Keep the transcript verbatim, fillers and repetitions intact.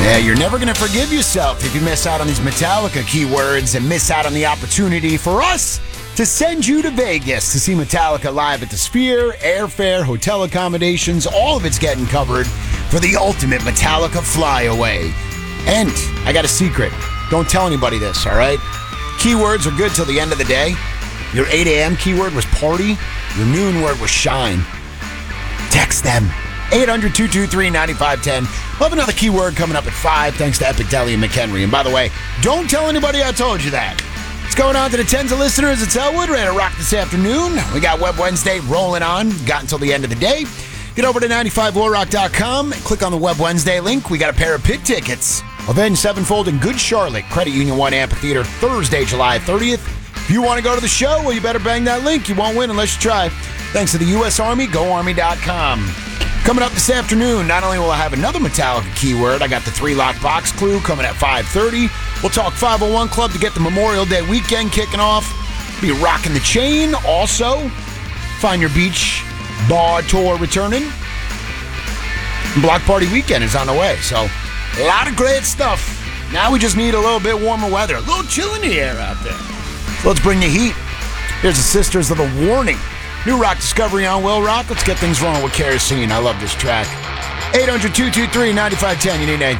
Yeah, you're never going to forgive yourself if you miss out on these Metallica keywords and miss out on the opportunity for us to send you to Vegas to see Metallica live at the Sphere, airfare, hotel accommodations, all of it's getting covered for the ultimate Metallica flyaway. And I got a secret. Don't tell anybody this, all right? Keywords are good till the end of the day. Your eight a.m. keyword was party. Your noon word was shine. Text them. eight hundred, two two three, nine five one zero. We'll have another keyword coming up at five, thanks to Epic Deli and McHenry. And by the way, don't tell anybody I told you that. What's going on to the tens of listeners? It's Elwood, ready to rock this afternoon. We got Web Wednesday rolling on. Got until the end of the day. Get over to nine five war rock dot com. Click on the Web Wednesday link. We got a pair of pit tickets. Avenged Sevenfold in Good Charlotte, Credit Union one Amphitheater, Thursday, July thirtieth. If you want to go to the show, well, you better bang that link. You won't win unless you try. Thanks to the U S Army, go army dot com. Coming up this afternoon, not only will I have another Metallica keyword, I got the three-lock box clue coming at five thirty. We'll talk five oh one Club to get the Memorial Day weekend kicking off. Be rocking the chain. Also, Find Your Beach Bar Tour returning. Block Party Weekend is on the way, so a lot of great stuff. Now we just need a little bit warmer weather. A little chill in the air out there. So let's bring the heat. Here's the Sisters of the Warning. New rock discovery on Will Rock. Let's get things rolling with Kerosene. I love this track. eight hundred, two two three, nine five one zero. You need anything.